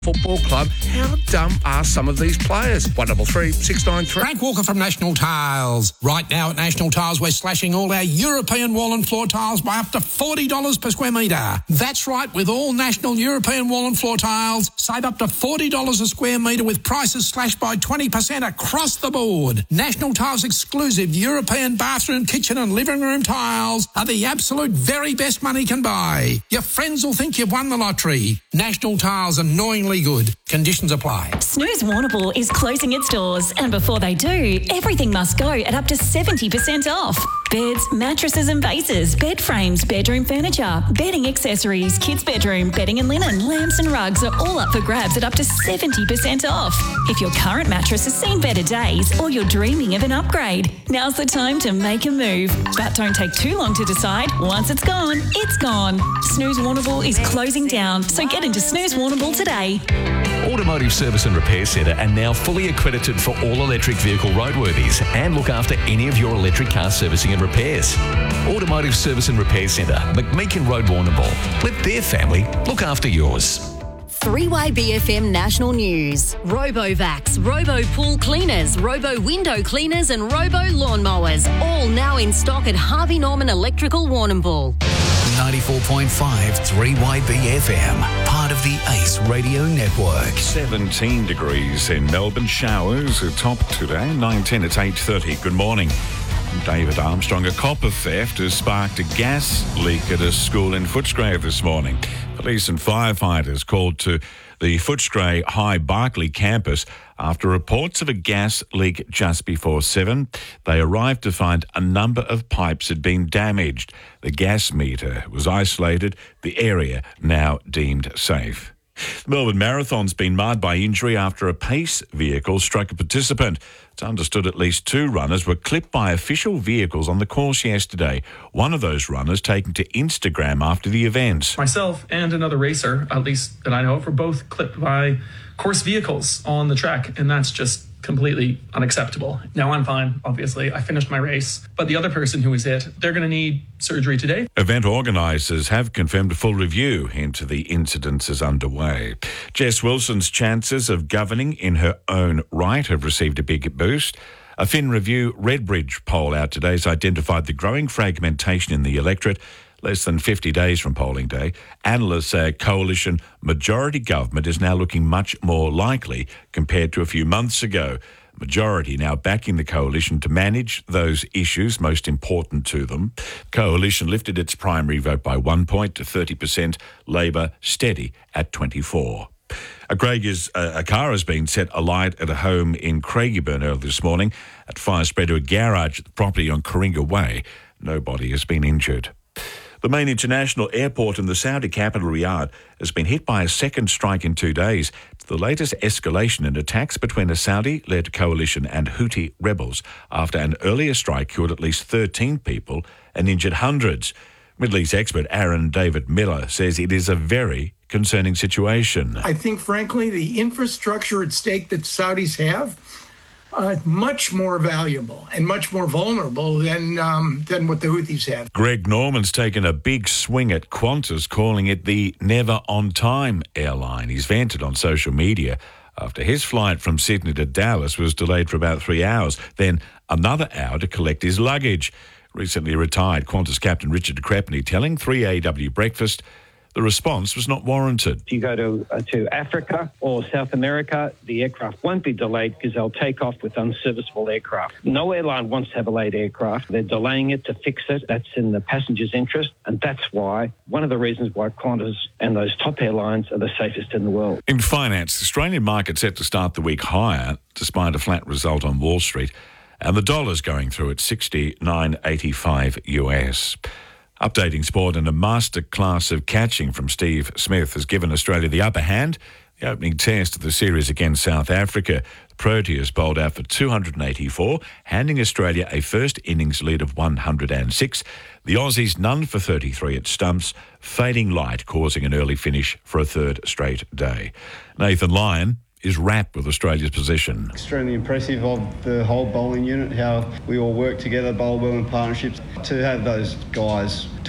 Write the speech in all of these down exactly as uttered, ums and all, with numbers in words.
Football club. How dumb are some of these players? one double three six nine three. Frank Walker from National Tiles. Right now at National Tiles, we're slashing all our European wall and floor tiles by up to forty dollars per square metre. That's right, with all National European wall and floor tiles, save up to forty dollars a square metre with prices slashed by twenty percent across the board. National Tiles exclusive European bathroom, kitchen and living room tiles are the absolute very best money can buy. Your friends will think you've won the lottery. National Tiles, annoyingly good. Conditions apply. Snooze Warrnambool is closing its doors, and before they do, everything must go at up to seventy percent off. Beds, mattresses and bases, bed frames, bedroom furniture, bedding accessories, kids' bedroom, bedding and linen, lamps and rugs are all up for grabs at up to seventy percent off. If your current mattress has seen better days or you're dreaming of an upgrade, now's the time to make a move. But don't take too long to decide. Once it's gone, it's gone. Snooze Warrnambool is closing down, so get into Snooze Warrnambool today. Automotive Service and Repair Centre are now fully accredited for all electric vehicle roadworthies and look after any of your electric car servicing and repairs. Automotive Service and Repair Centre, McMeekin Road, Warrnambool. Let their family look after yours. three Y B F M National News. RoboVax, Robo Pool Cleaners, Robo Window Cleaners and Robo Lawnmowers. All now in stock at Harvey Norman Electrical, Warrnambool. ninety-four point five three Y B F M, part of the Ace Radio Network. seventeen degrees in Melbourne. Showers are top today. nine ten, it's eight thirty. Good morning. I'm David Armstrong. A copper theft has sparked a gas leak at a school in Footscray this morning. Police and firefighters called to the Footscray High Barclay campus after reports of a gas leak just before seven. They arrived to find a number of pipes had been damaged. The gas meter was isolated, the area now deemed safe. The Melbourne Marathon's been marred by injury after a pace vehicle struck a participant. It's understood at least two runners were clipped by official vehicles on the course yesterday. One of those runners taken to Instagram after the event. Myself and another racer, at least that I know of, were both clipped by course vehicles on the track, and that's just completely unacceptable. Now I'm fine, obviously. I finished my race, but the other person who was hit, they're going to need surgery today. Event organisers have confirmed a full review into the incidents is underway. Jess Wilson's chances of governing in her own right have received a big boost. A Fin Review Redbridge poll out today has identified the growing fragmentation in the electorate. Less than fifty days from polling day, analysts say a coalition majority government is now looking much more likely compared to a few months ago. Majority now backing the coalition to manage those issues most important to them. Coalition lifted its primary vote by one point to thirty percent. Labor steady at twenty-four. A, Gregor's, uh, a car has been set alight at a home in Craigieburn earlier this morning. At fire spread to a garage at the property on Coringa Way. Nobody has been injured. The main international airport in the Saudi capital, Riyadh, has been hit by a second strike in two days. It's the latest escalation in attacks between a Saudi-led coalition and Houthi rebels after an earlier strike killed at least thirteen people and injured hundreds. Middle East expert Aaron David Miller says it is a very concerning situation. I think, frankly, the infrastructure at stake that Saudis have Uh, much more valuable and much more vulnerable than um, than what the Houthis have. Greg Norman's taken a big swing at Qantas, calling it the never-on-time airline. He's vented on social media after his flight from Sydney to Dallas was delayed for about three hours, then another hour to collect his luggage. Recently retired Qantas captain Richard de Crespigny telling three A W Breakfast the response was not warranted. If you go to uh, to Africa or South America, the aircraft won't be delayed because they'll take off with unserviceable aircraft. No airline wants to have a late aircraft. They're delaying it to fix it. That's in the passenger's interest, and that's why, one of the reasons why Qantas and those top airlines are the safest in the world. In finance, the Australian market set to start the week higher despite a flat result on Wall Street, and the dollar's going through at sixty-nine eighty-five U S. Updating sport, and a masterclass of catching from Steve Smith has given Australia the upper hand. The opening test of the series against South Africa, the Proteas bowled out for two hundred eighty-four, handing Australia a first innings lead of one hundred six. The Aussies none for thirty-three at stumps, fading light causing an early finish for a third straight day. Nathan Lyon is wrapped with Australia's position. Extremely impressive of the whole bowling unit, how we all work together, bowl well in partnerships. To have those guys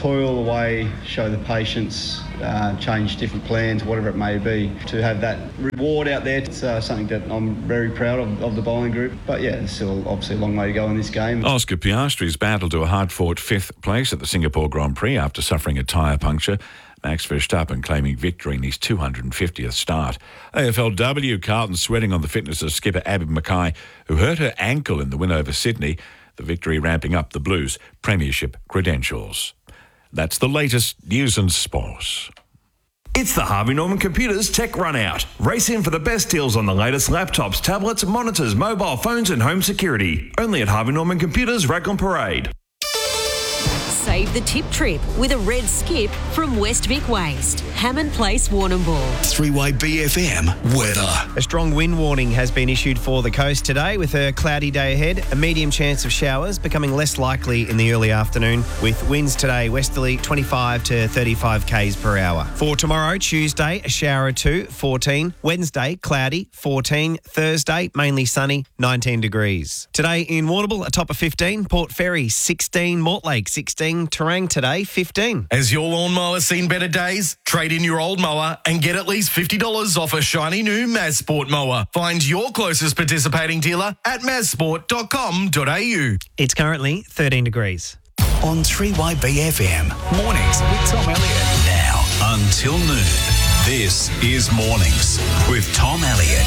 toil away, show the patience, uh, change different plans, whatever it may be. To have that reward out there, it's uh, something that I'm very proud of, of the bowling group. But yeah, there's still obviously a long way to go in this game. Oscar Piastri's battled to a hard-fought fifth place at the Singapore Grand Prix after suffering a tyre puncture. Max Verstappen claiming victory in his two hundred fiftieth start. A F L W, Carlton sweating on the fitness of skipper Abby Mackay, who hurt her ankle in the win over Sydney. The victory ramping up the Blues' premiership credentials. That's the latest news and sports. It's the Harvey Norman Computers Tech Run Out. Race in for the best deals on the latest laptops, tablets, monitors, mobile phones and home security. Only at Harvey Norman Computers, Raglan Parade. Save the tip trip with a red skip from West Vic Waste. Hammond Place, Warrnambool. three Y B F M weather. A strong wind warning has been issued for the coast today with a cloudy day ahead. A medium chance of showers becoming less likely in the early afternoon with winds today westerly twenty-five to thirty-five k's per hour. For tomorrow, Tuesday, a shower or two, fourteen. Wednesday, cloudy, fourteen. Thursday, mainly sunny, nineteen degrees. Today in Warrnambool, a top of fifteen. Port Fairy, sixteen. Mortlake, sixteen. Terang today, fifteen. Has your lawnmower seen better days? Trade in your old mower and get at least fifty dollars off a shiny new Mazsport mower. Find your closest participating dealer at mazsport dot com dot a u. It's currently thirteen degrees. On three Y B F M, mornings with Tom Elliott. Now until noon, this is Mornings with Tom Elliott.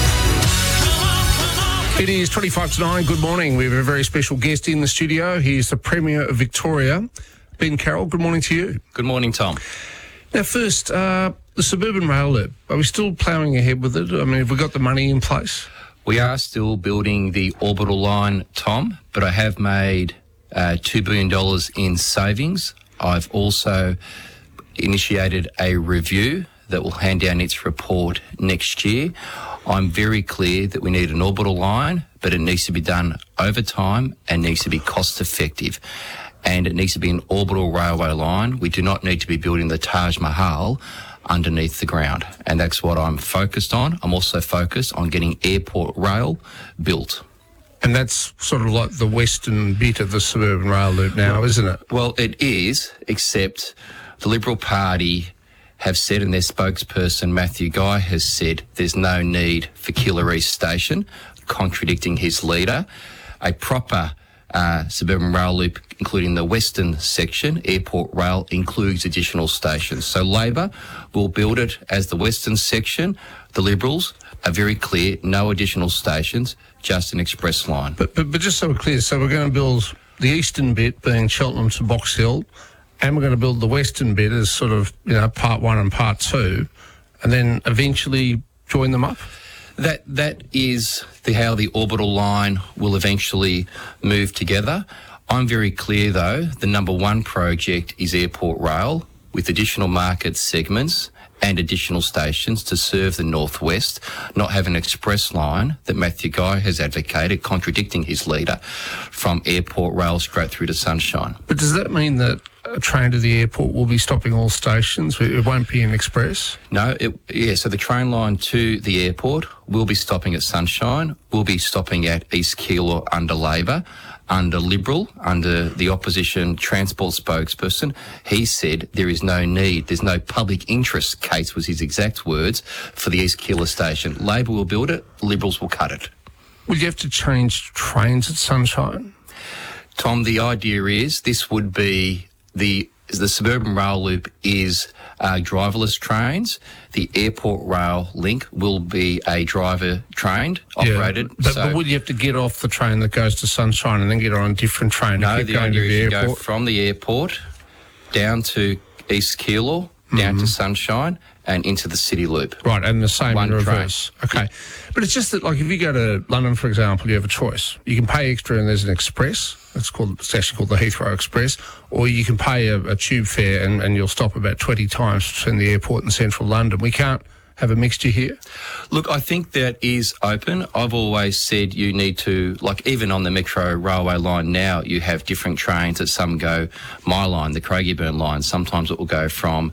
It is twenty-five to nine. Good morning. We have a very special guest in the studio. He is the Premier of Victoria, Ben Carroll. Good morning to you. Good morning, Tom. Now, first, uh, the suburban rail loop. Are we still ploughing ahead with it? I mean, have we got the money in place? We are still building the orbital line, Tom, but I have made uh, two billion dollars in savings. I've also initiated a review that will hand down its report next year. I'm very clear that we need an orbital line, but it needs to be done over time and needs to be cost effective. And it needs to be an orbital railway line. We do not need to be building the Taj Mahal underneath the ground. And that's what I'm focused on. I'm also focused on getting airport rail built. And that's sort of like the western bit of the suburban rail loop now, isn't it? Well, it is, except the Liberal Party have said, and their spokesperson Matthew Guy has said, there's no need for Keilor East Station, contradicting his leader. A proper uh, suburban rail loop, including the western section, airport rail, includes additional stations. So Labor will build it as the western section. The Liberals are very clear, no additional stations, just an express line. But, but, but just so we're clear, so we're going to build the eastern bit being Cheltenham to Box Hill, and we're going to build the western bit as sort of, you know, part one and part two, and then eventually join them up? That That is the how the orbital line will eventually move together. I'm very clear, though, the number one project is airport rail with additional market segments and additional stations to serve the northwest, not have an express line that Matthew Guy has advocated, contradicting his leader, from airport rail straight through to Sunshine. But does that mean that a train to the airport will be stopping all stations? It won't be an express? No, it, yeah, so the train line to the airport will be stopping at Sunshine, will be stopping at East Keilor under Labor, under Liberal, under the opposition transport spokesperson. He said there is no need, there's no public interest case, was his exact words, for the East Keilor station. Labor will build it, Liberals will cut it. Will you have to change trains at Sunshine? Tom, the idea is this would be the the suburban rail loop is uh, driverless trains. The airport rail link will be a driver trained, operated. Yeah, but, so, but would you have to get off the train that goes to Sunshine and then get on a different train? No, to keep the going idea to the is you airport? go from the airport down to East Keilor, down Mm-hmm. to Sunshine, and into the city loop. Right, and the same One in reverse. train. Okay. But it's just that, like, if you go to London, for example, you have a choice. You can pay extra and there's an express. It's called, it's actually called the Heathrow Express. Or you can pay a, a tube fare and, and you'll stop about twenty times between the airport and central London. We can't have a mixture here? Look, I think that is open. I've always said you need to, like even on the Metro railway line now, you have different trains that some go my line, the Craigieburn line. Sometimes it will go from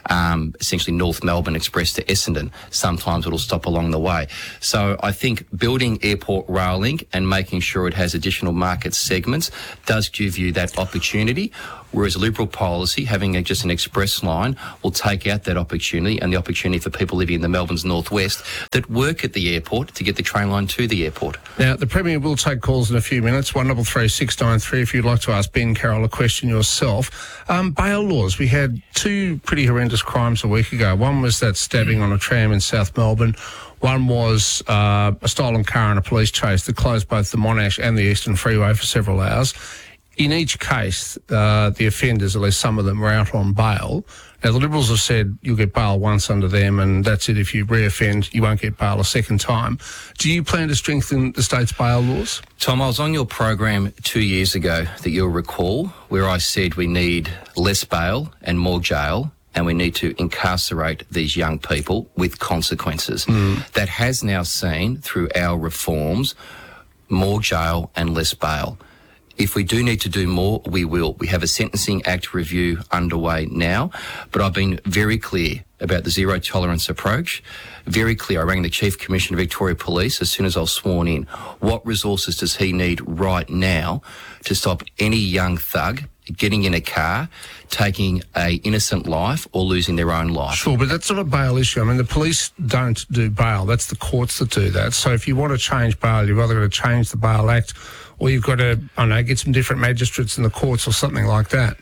um, essentially North Melbourne Express to Essendon. Sometimes it'll stop along the way. So I think building Airport Rail Link and making sure it has additional market segments does give you that opportunity, whereas Liberal policy, having a, just an express line, will take out that opportunity and the opportunity for people living in the Melbourne's northwest that work at the airport to get the train line to the airport. Now, the Premier will take calls in a few minutes, one double three six nine three, if you'd like to ask Ben Carroll a question yourself. Um, bail laws. We had two pretty horrendous crimes a week ago. One was that stabbing on a tram in South Melbourne. One was uh, a stolen car and a police chase that closed both the Monash and the Eastern Freeway for several hours. In each case, uh, the offenders, at least some of them, were out on bail. Now, the Liberals have said you'll get bail once under them, and that's it. If you re-offend, you won't get bail a second time. Do you plan to strengthen the state's bail laws? Tom, I was on your program two years ago that you'll recall, where I said we need less bail and more jail, and we need to incarcerate these young people with consequences. Mm. That has now seen, through our reforms, more jail and less bail. If we do need to do more, we will. We have a Sentencing Act review underway now, but I've been very clear about the zero tolerance approach. Very clear. I rang the Chief Commissioner of Victoria Police as soon as I was sworn in. What resources does he need right now to stop any young thug getting in a car, taking a innocent life or losing their own life? Sure, but that's not a bail issue. I mean, the police don't do bail. That's the courts that do that. So if you want to change bail, you've either got to change the Bail Act, or you've got to, I don't know, get some different magistrates in the courts or something like that.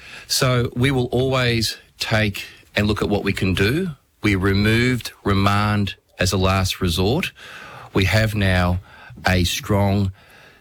So we will always take and look at what we can do. We removed remand as a last resort. We have now a strong,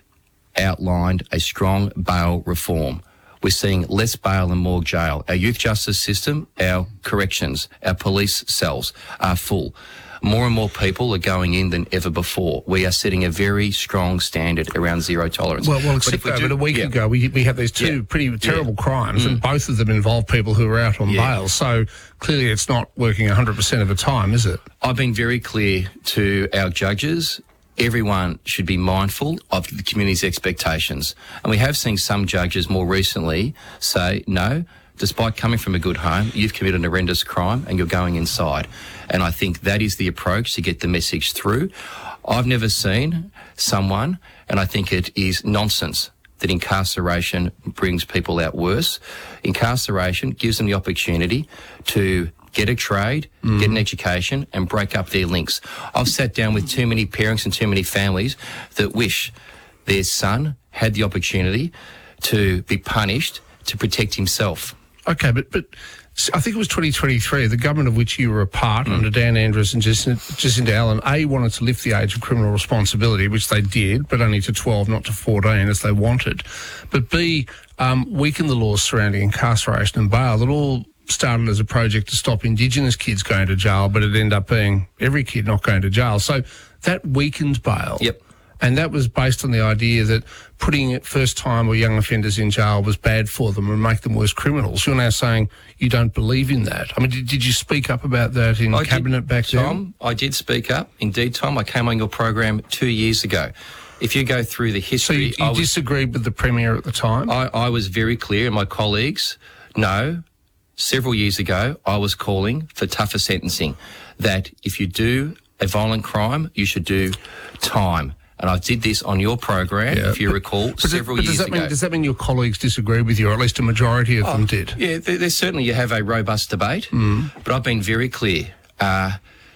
outlined, a strong bail reform. We're seeing less bail and more jail. Our youth justice system, our corrections, our police cells are full. More and more people are going in than ever before. We are setting a very strong standard around zero tolerance. Well, well except but that, but a week yeah. ago, we, we had these two yeah. pretty terrible yeah. crimes, mm. and both of them involved people who were out on yeah. bail. So clearly it's not working one hundred percent of the time, is it? I've been very clear to our judges. Everyone should be mindful of the community's expectations. And we have seen some judges more recently say, no, despite coming from a good home, you've committed a horrendous crime and you're going inside. And I think that is the approach to get the message through. I've never seen someone, and I think it is nonsense, that incarceration brings people out worse. Incarceration gives them the opportunity to get a trade, mm. get an education, and break up their links. I've sat down with too many parents and too many families that wish their son had the opportunity to be punished to protect himself. Okay, but but I think it was twenty twenty-three, the government of which you were a part, mm. under Dan Andrews and Jacinta, Jacinta Allen, A, wanted to lift the age of criminal responsibility, which they did, but only to twelve, not to fourteen, as they wanted. But B, um, weaken the laws surrounding incarceration and bail. That all started as a project to stop Indigenous kids going to jail, but it ended up being every kid not going to jail. So that weakened bail. Yep. And that was based on the idea that putting first-time or young offenders in jail was bad for them and make them worse criminals. You're now saying you don't believe in that. I mean, did, did you speak up about that in I Cabinet did, back then? Tom, I did speak up. Indeed, Tom, I came on your program two years ago. If you go through the history... So you, you was, disagreed with the Premier at the time? I, I was very clear, and my colleagues, no, several years ago, I was calling for tougher sentencing, that if you do a violent crime, you should do time. And I did this on your program, yeah, if you but, recall, but several but years does that ago. Mean, does that mean your colleagues disagree with you, or at least a majority of oh, them did? Yeah, there, there's certainly you have a robust debate, mm. but I've been very clear. Uh,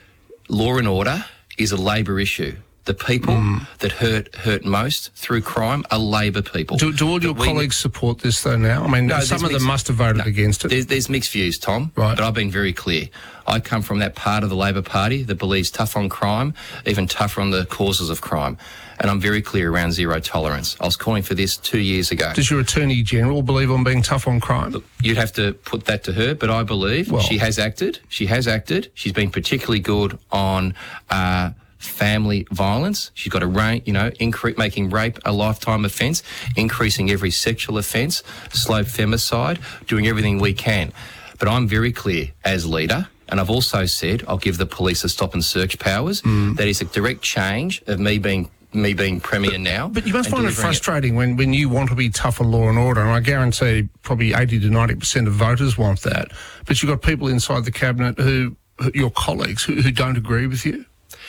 law and order is a Labor issue. The people mm. that hurt hurt most through crime are Labor people. Do, do all your we, colleagues support this, though, now? I mean, no, some of mixed, them must have voted no, against it. There's, there's mixed views, Tom, right. but I've been very clear. I come from that part of the Labor Party that believes tough on crime, even tougher on the causes of crime. And I'm very clear around zero tolerance. I was calling for this two years ago. Does your Attorney General believe on being tough on crime? Look, you'd have to put that to her, but I believe well, she has acted. She has acted. She's been particularly good on uh, family violence. She's got a range, you know, incre- making rape a lifetime offence, increasing every sexual offence, slow femicide, doing everything we can. But I'm very clear as leader. And I've also said I'll give the police a stop and search powers. Mm. That is a direct change of me being me being Premier now. But you must and find it delivering frustrating when, when you want to be tougher law and order, and I guarantee probably eighty to ninety percent of voters want that, but you've got people inside the cabinet who, who your colleagues, who, who don't agree with you.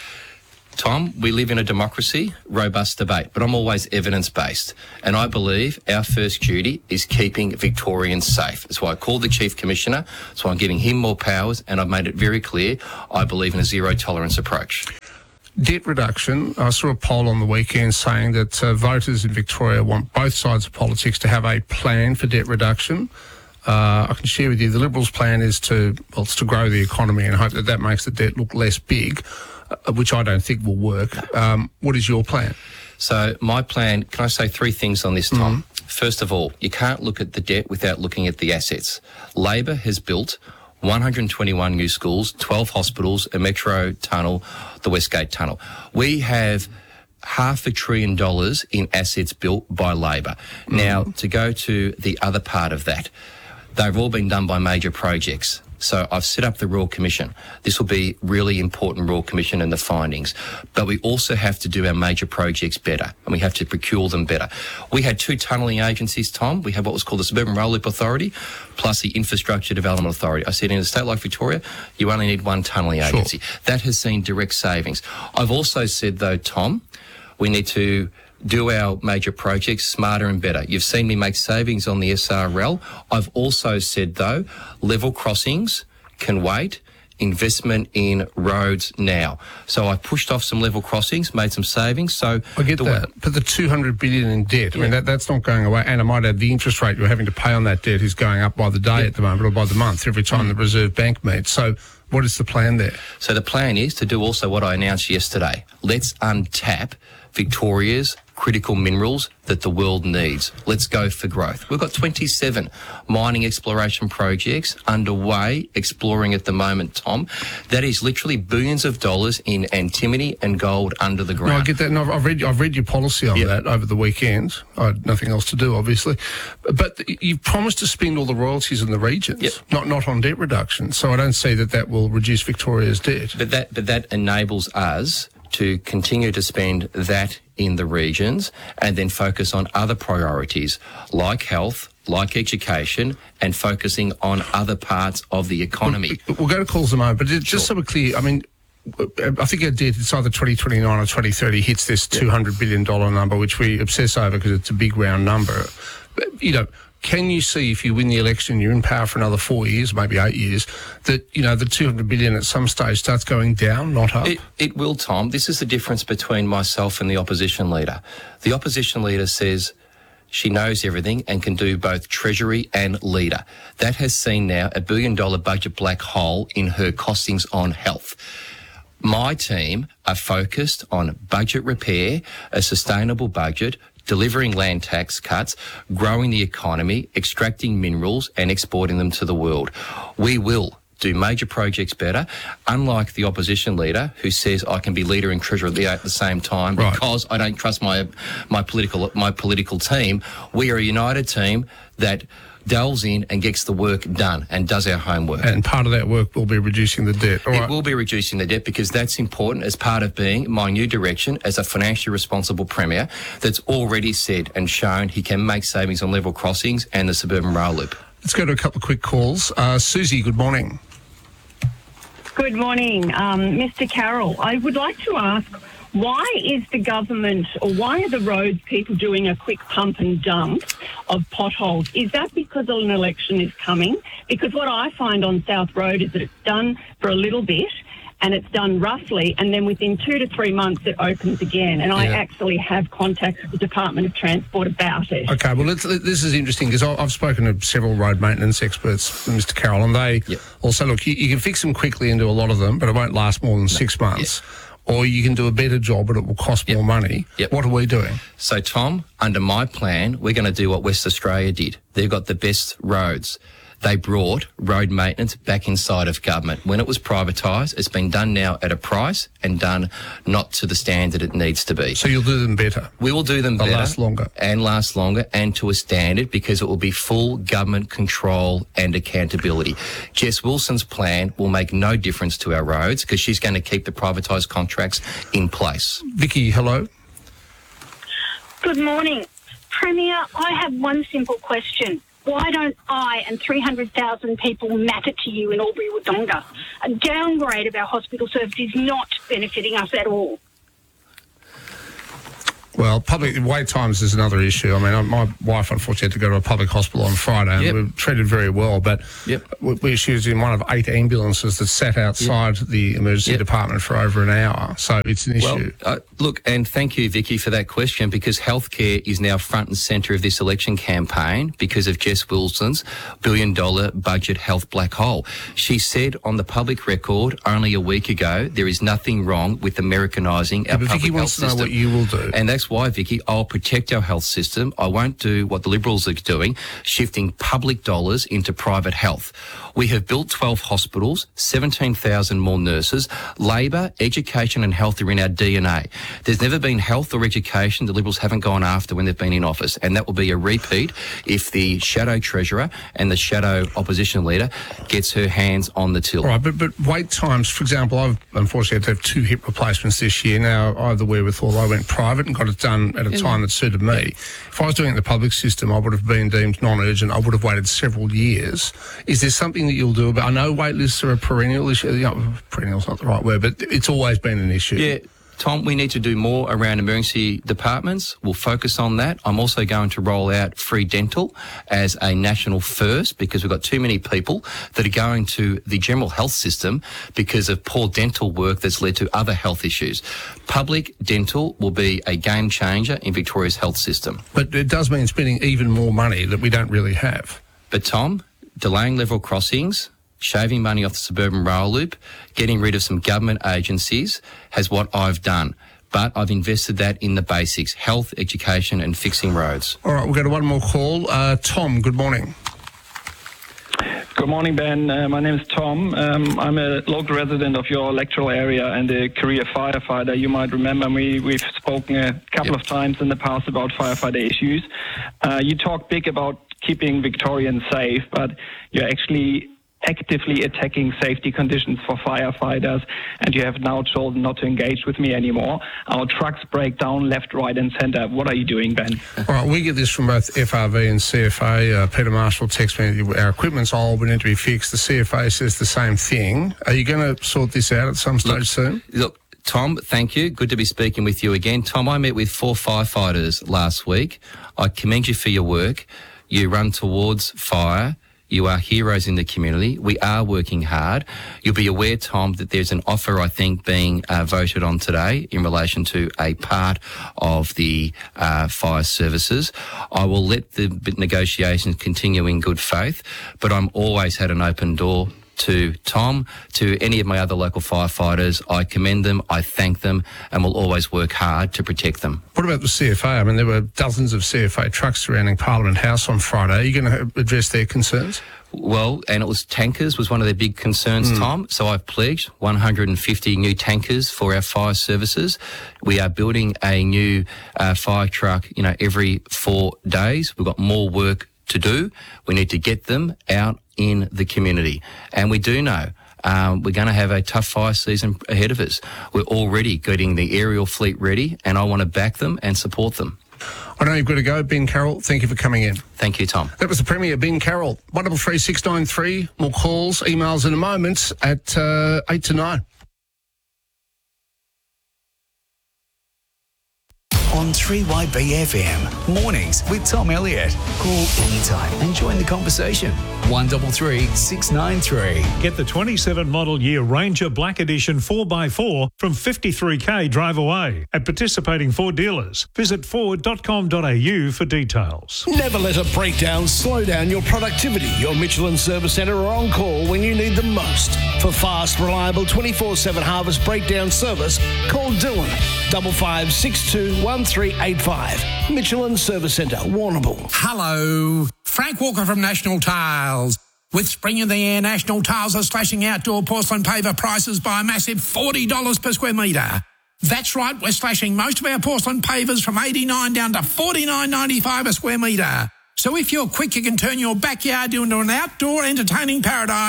Tom, we live in a democracy, robust debate, but I'm always evidence-based. And I believe our first duty is keeping Victorians safe. That's why I called the Chief Commissioner. That's why I'm giving him more powers, and I've made it very clear I believe in a zero-tolerance approach. Debt reduction. I saw a poll on the weekend saying that uh, voters in Victoria want both sides of politics to have a plan for debt reduction. Uh, I can share with you the Liberals' plan is to, well, it's to grow the economy and hope that that makes the debt look less big, uh, which I don't think will work. Um, what is your plan? So my plan, can I say three things on this, Tom? Mm-hmm. First of all, you can't look at the debt without looking at the assets. Labor has built one hundred twenty-one new schools, twelve hospitals, a metro tunnel, the Westgate Tunnel. We have half a trillion dollars in assets built by Labor. Mm-hmm. Now, to go to the other part of that, they've all been done by major projects. So I've set up the Royal Commission. This will be really important, Royal Commission and the findings. But we also have to do our major projects better, and we have to procure them better. We had two tunnelling agencies, Tom. We have what was called the Suburban Rail Loop Authority, plus the Infrastructure Development Authority. I said in a state like Victoria, you only need one tunnelling agency. Sure. That has seen direct savings. I've also said, though, Tom, we need to do our major projects smarter and better. You've seen me make savings on the S R L. I've also said, though, level crossings can wait, investment in roads now. So I pushed off some level crossings, made some savings. So I get that, but the two hundred billion dollars in debt, I mean, that, that's not going away. And I might add the interest rate you're having to pay on that debt is going up by the day yeah. at the moment, or by the month, every time mm. the Reserve Bank meets. So what is the plan there? So the plan is to do also what I announced yesterday. Let's untap Victoria's critical minerals that the world needs. Let's go for growth. We've got twenty-seven mining exploration projects underway, exploring at the moment, Tom. That is literally billions of dollars in antimony and gold under the ground. No, I get that. And I've, I've read I've read your policy on yep. that over the weekend. I had nothing else to do, obviously. But you've promised to spend all the royalties in the regions, yep. not not on debt reduction. So I don't see that that will reduce Victoria's debt. But that but that enables us to continue to spend that in the regions and then focus on other priorities like health, like education, and focusing on other parts of the economy. We'll, we'll go to calls in a moment, but just sure. so we're clear, I mean, I think our debt, it's either twenty twenty-nine or twenty thirty, hits this two hundred billion dollars number, which we obsess over because it's a big round number. But, you know, can you see if you win the election, you're in power for another four years, maybe eight years, that, you know, the two hundred billion dollars at some stage starts going down, not up? It, it will, Tom. This is the difference between myself and the opposition leader. The opposition leader says she knows everything and can do both Treasury and leader. That has seen now a billion dollar budget black hole in her costings on health. My team are focused on budget repair, a sustainable budget, delivering land tax cuts, growing the economy, extracting minerals and exporting them to the world. We will do major projects better, unlike the opposition leader who says I can be leader and treasurer at the same time right. because I don't trust my my political my political team. We are a united team that delves in and gets the work done and does our homework. And part of that work will be reducing the debt. All it right. will be reducing the debt because that's important as part of being my new direction as a financially responsible Premier that's already said and shown he can make savings on level crossings and the Suburban Rail Loop. Let's go to a couple of quick calls. Uh, Susie, good morning. Good morning, um, Mister Carroll. I would like to ask, why is the government, or why are the roads people doing a quick pump and dump of potholes? Is that because an election is coming? Because what I find on South Road is that it's done for a little bit and it's done roughly, and then within two to three months it opens again. And yeah. I actually have contacted the Department of Transport about it. Okay, well, let's, this is interesting because I've spoken to several road maintenance experts, Mister Carroll, and they yep. also, look, you, you can fix them quickly and do a lot of them, but it won't last more than no. six months. Yep. Or you can do a better job, but it will cost yep. more money. Yep. What are we doing? So, Tom, under my plan, we're going to do what West Australia did. They've got the best roads. They brought road maintenance back inside of government. When it was privatised, it's been done now at a price and done not to the standard it needs to be. So you'll do them better? We will do them They'll better. last longer. And last longer and to a standard because it will be full government control and accountability. Jess Wilson's plan will make no difference to our roads because she's going to keep the privatised contracts in place. Vicky, hello. Good morning. Premier, I have one simple question. Why don't I and three hundred thousand people matter to you in Albury-Wodonga? A downgrade of our hospital service is not benefiting us at all. Well, public wait times is another issue. I mean, my wife unfortunately had to go to a public hospital on Friday, and Yep. we were treated very well. But Yep. we we used in one of eight ambulances that sat outside the emergency Yep. department for over an hour. So it's an Well, issue. uh, look, and thank you, Vicky, for that question, because healthcare is now front and centre of this election campaign because of Jess Wilson's billion-dollar budget health black hole. She said on the public record only a week ago, there is nothing wrong with Americanising our but public Vicky health wants to know system. what you will do. And that's why, Vicky, I'll protect our health system. I won't do what the Liberals are doing, shifting public dollars into private health. We have built twelve hospitals, seventeen thousand more nurses. Labor, education and health are in our D N A. There's never been health or education the Liberals haven't gone after when they've been in office, and that will be a repeat if the shadow treasurer and the shadow opposition leader gets her hands on the till. All right, but, but wait times, for example, I've unfortunately had to have two hip replacements this year. Now, I have the wherewithal. I went private and got it done at a Yeah. time that suited me. If I was doing it in the public system, I would have been deemed non-urgent. I would have waited several years. Is there something that you'll do about? I know wait lists are a perennial issue. You know, perennial's not the right word, but it's always been an issue. Yeah. Tom, we need to do more around emergency departments. We'll focus on that. I'm also going to roll out free dental as a national first because we've got too many people that are going to the general health system because of poor dental work that's led to other health issues. Public dental will be a game changer in Victoria's health system. But it does mean spending even more money that we don't really have. But Tom, delaying level crossings, shaving money off the suburban rail loop, getting rid of some government agencies has what I've done. But I've invested that in the basics, health, education and fixing roads. All right, we'll go to one more call. Uh, Tom, good morning. Good morning, Ben. Uh, my name is Tom. Um, I'm a local resident of your electoral area and a career firefighter. You might remember me. We've spoken a couple of times in the past about firefighter issues. Uh, you talk big about keeping Victorians safe, but you're actually actively attacking safety conditions for firefighters, and you have now chosen not to engage with me anymore. Our trucks break down left, right and centre. What are you doing, Ben? All right, we get this from both F R V and C F A. Uh, Peter Marshall texts me, our equipment's old, we need to be fixed. The C F A says the same thing. Are you going to sort this out at some stage Look, soon? Look, Tom, thank you. Good to be speaking with you again. Tom, I met with four firefighters last week. I commend you for your work. You run towards fire. You are heroes in the community. We are working hard. You'll be aware, Tom, that there's an offer, I think, being uh, voted on today in relation to a part of the uh, fire services. I will let the negotiations continue in good faith, but I'm always had an open door to Tom, to any of my other local firefighters. I commend them, I thank them, and will always work hard to protect them. What about the C F A? I mean, there were dozens of C F A trucks surrounding Parliament House on Friday. Are you going to address their concerns? Well, and it was tankers was one of their big concerns, Mm. Tom. So I've pledged one hundred fifty new tankers for our fire services. We are building a new uh, fire truck, you know, every four days. We've got more work to do. We need to get them out in the community. And we do know um, we're going to have a tough fire season ahead of us. We're already getting the aerial fleet ready, and I want to back them and support them. I know you've got to go. Ben Carroll, thank you for coming in. Thank you, Tom. That was the Premier, Ben Carroll. one double three six nine three. More calls, emails in a moment at uh, eight to nine. On three Y B F M, mornings with Tom Elliott. Call anytime and join the conversation. one double three six nine three. Get the twenty-seven model year Ranger Black Edition four by four from fifty-three K drive away at participating Ford dealers. Visit ford dot com dot a u for details. Never let a breakdown slow down your productivity. Your Michelin Service Centre are on call when you need them most. For fast, reliable twenty-four seven Harvest breakdown service, call Dylan, double five six two one three eight five. Michelin Service Centre, Warrnambool. Hello, Frank Walker from National Tiles. With spring in the air, National Tiles are slashing outdoor porcelain paver prices by a massive forty dollars per square metre. That's right, we're slashing most of our porcelain pavers from eighty-nine dollars down to forty-nine ninety-five a square metre. So if you're quick, you can turn your backyard into an outdoor entertaining paradise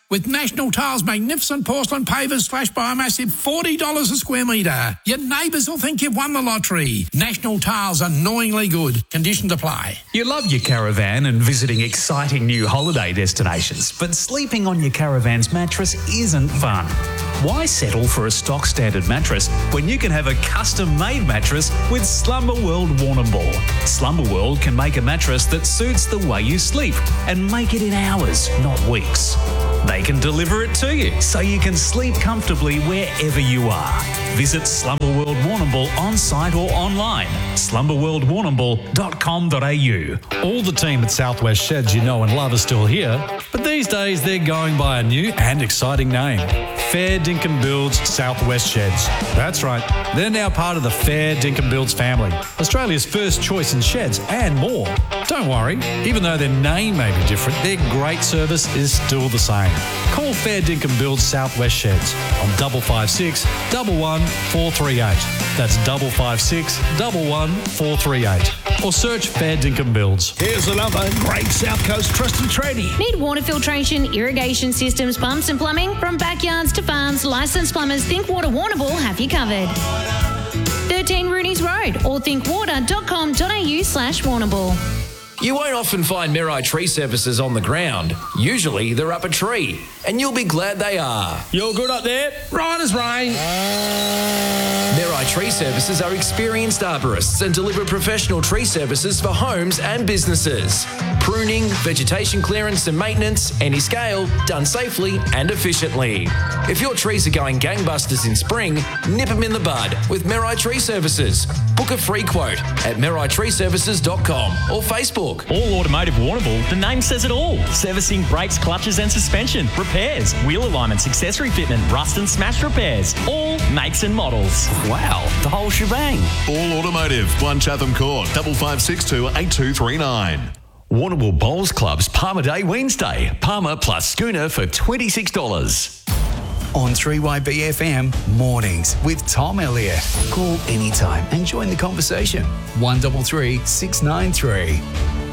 with National Tiles' magnificent porcelain pavers slashed by a massive forty dollars a square metre. Your neighbours will think you've won the lottery. National Tiles, annoyingly good. Conditions apply. You love your caravan and visiting exciting new holiday destinations, but sleeping on your caravan's mattress isn't fun. Why settle for a stock standard mattress when you can have a custom-made mattress with Slumber World Warrnambool? Slumber World can make a mattress that suits the way you sleep and make it in hours, not weeks. They can deliver it to you so you can sleep comfortably wherever you are. Visit Slumber World Warrnambool on site or online. slumber world warrnambool dot com dot a u. All the team at Southwest Sheds you know and love are still here, but these days they're going by a new and exciting name. Fair Dinkum Builds Southwest Sheds. That's right, they're now part of the Fair Dinkum Builds family, Australia's first choice in sheds and more. Don't worry, even though their name may be different, their great service is still the same. Call Fair Dinkum Builds Southwest Sheds on double five six, double one, four three eight. That's double five six, double one, four three eight. Or search Fair Dinkum Builds. Here's another great South Coast trusted tradie. Need water filtration, irrigation systems, pumps and plumbing? From backyards to farms, licensed plumbers Think Water Warrnambool have you covered. thirteen Rooney's Road or think water dot com dot a u slash Warrnambool. You won't often find Mirai Tree Services on the ground. Usually they're up a tree, and you'll be glad they are. You're good up there? Right as rain. Mirai Tree Services are experienced arborists and deliver professional tree services for homes and businesses. Pruning, vegetation clearance and maintenance, any scale, done safely and efficiently. If your trees are going gangbusters in spring, nip them in the bud with Mirai Tree Services. Book a free quote at mirai tree services dot com or Facebook. All Automotive Warrnambool, the name says it all. Servicing brakes, clutches and suspension, repairs, wheel alignments, accessory fitment, rust and smash repairs. All makes and models. Wow, the whole shebang. All Automotive, one Chatham Court, double five six two eight two three nine. Warrnambool Bowls Club's Palmer Day Wednesday. Palmer plus schooner for twenty-six dollars. On three Y B F M, mornings with Tom Elliott. Call anytime and join the conversation. one three three, six nine three.